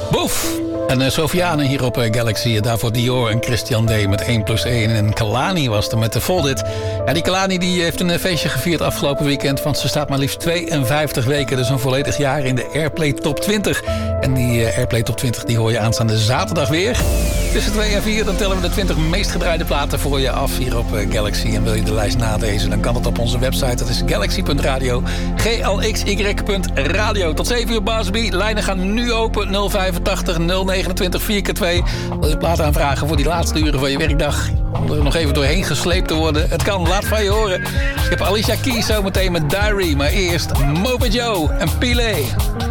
Boef! En Sofiane hier op Galaxy. Daarvoor Dior en Christian D. met 1+1. En Kalani was er met de Foldit. Ja, die Kalani die heeft een feestje gevierd afgelopen weekend. Want ze staat maar liefst 52 weken. Dus een volledig jaar in de Airplay Top 20. En die Airplay Top 20 die hoor je aanstaande zaterdag weer. Tussen 2 en 4 dan tellen we de 20 meest gedraaide platen voor je af hier op Galaxy. En wil je de lijst nalezen, dan kan dat op onze website. Dat is galaxy.radio. glxy.radio. Tot 7 uur, Basby. Lijnen gaan nu open. 085 029 4x2. Wil je plaat aanvragen voor die laatste uren van je werkdag? Om er nog even doorheen gesleept te worden. Het kan, laat van je horen. Ik heb Alicia Keys zo meteen met Diary. Maar eerst Mojo en Pile.